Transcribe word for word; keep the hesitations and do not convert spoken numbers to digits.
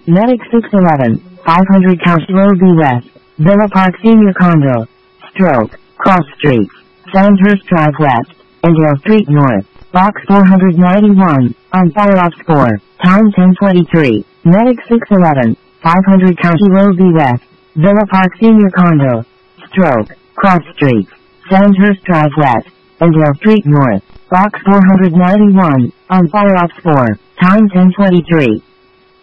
Medic six eleven, five hundred County Road B West, Villa Park Senior Condo, Stroke, Cross Street, Sandhurst Drive West, and Dale Street North, Box four ninety-one, on fire off score, time ten twenty-three, Medic six eleven, five hundred County Road B West, Villa Park Senior Condo, Stroke, Cross Street, Sandhurst Drive West, and Dale Street North, Box four ninety-one, on fire off score, time ten twenty-three.